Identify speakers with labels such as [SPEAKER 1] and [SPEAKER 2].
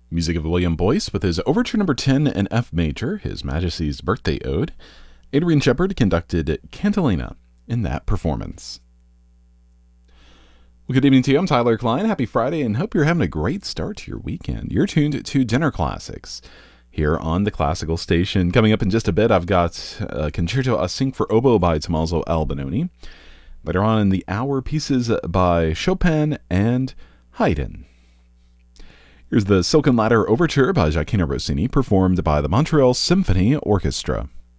[SPEAKER 1] Music of William Boyce with his Overture Number 10 in F major, His Majesty's Birthday Ode. Adrian Shepard conducted Cantilena in that performance. Well, good evening to you. I'm Tyler Klein. Happy Friday, and hope you're having a great start to your weekend. You're tuned to Dinner Classics here on the Classical Station. Coming up in just a bit, I've got Concerto a Cinque for Oboe by Tommaso Albinoni. Later on in the hour, pieces by Chopin and Haydn. Here's the Silken Ladder Overture by Gioacchino Rossini, performed by the Montreal Symphony Orchestra.